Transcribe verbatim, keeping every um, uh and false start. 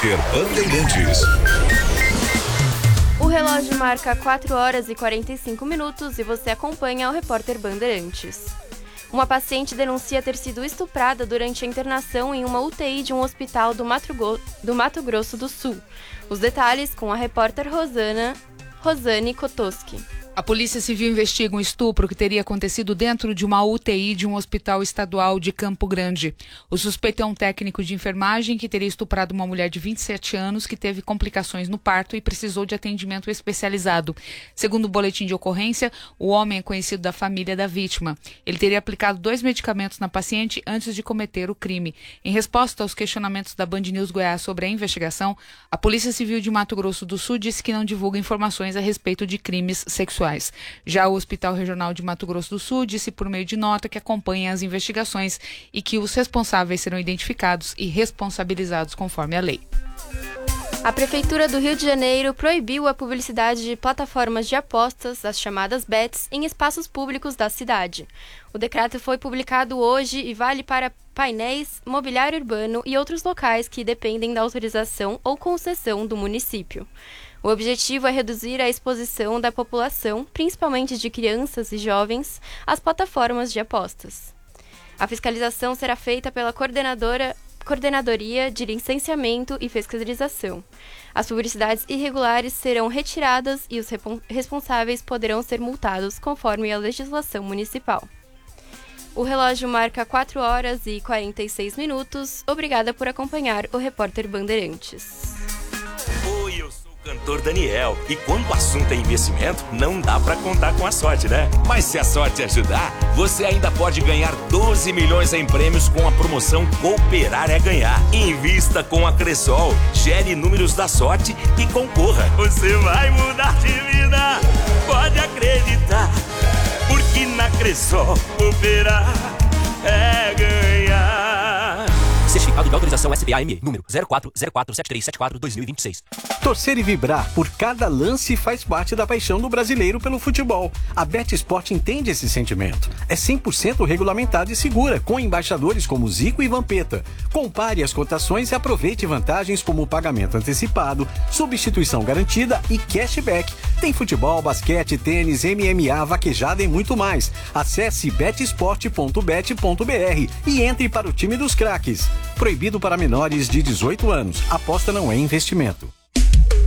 Repórter Bandeirantes. O relógio marca quatro horas e quarenta e cinco minutos e você acompanha o Repórter Bandeirantes. Uma paciente denuncia ter sido estuprada durante a internação em uma U T I de um hospital do Mato, Go- do Mato Grosso do Sul. Os detalhes com a repórter Rosana, Rosane Kotoski. A Polícia Civil investiga um estupro que teria acontecido dentro de uma U T I de um hospital estadual de Campo Grande. O suspeito é um técnico de enfermagem que teria estuprado uma mulher de vinte e sete anos que teve complicações no parto e precisou de atendimento especializado. Segundo o boletim de ocorrência, o homem é conhecido da família da vítima. Ele teria aplicado dois medicamentos na paciente antes de cometer o crime. Em resposta aos questionamentos da Band News Goiás sobre a investigação, a Polícia Civil de Mato Grosso do Sul disse que não divulga informações a respeito de crimes sexuais. Já o Hospital Regional de Mato Grosso do Sul disse por meio de nota que acompanha as investigações e que os responsáveis serão identificados e responsabilizados conforme a lei. A Prefeitura do Rio de Janeiro proibiu a publicidade de plataformas de apostas, as chamadas bets, em espaços públicos da cidade. O decreto foi publicado hoje e vale para painéis, mobiliário urbano e outros locais que dependem da autorização ou concessão do município. O objetivo é reduzir a exposição da população, principalmente de crianças e jovens, às plataformas de apostas. A fiscalização será feita pela coordenadora, Coordenadoria de Licenciamento e Fiscalização. As publicidades irregulares serão retiradas e os responsáveis poderão ser multados conforme a legislação municipal. O relógio marca quatro horas e quarenta e seis minutos. Obrigada por acompanhar o Repórter Bandeirantes. Oi, eu sou o cantor Daniel. E quando o assunto é investimento, não dá pra contar com a sorte, né? Mas se a sorte ajudar, você ainda pode ganhar doze milhões em prêmios com a promoção Cooperar é Ganhar. Invista com a Cressol, gere números da sorte e concorra. Você vai mudar de vida, pode acreditar. Porque na Cressol, cooperar é ganhar. Certificado de autorização S B A M E, número zero quatro zero quatro sete três sete quatro dois mil e vinte e seis. Torcer e vibrar por cada lance faz parte da paixão do brasileiro pelo futebol. A BetSport entende esse sentimento. É cem por cento regulamentada e segura, com embaixadores como Zico e Vampeta. Compare as cotações e aproveite vantagens como pagamento antecipado, substituição garantida e cashback. Tem futebol, basquete, tênis, M M A, vaquejada e muito mais. Acesse betsport ponto bet ponto br e entre para o time dos craques. Proibido para menores de dezoito anos. Aposta não é investimento.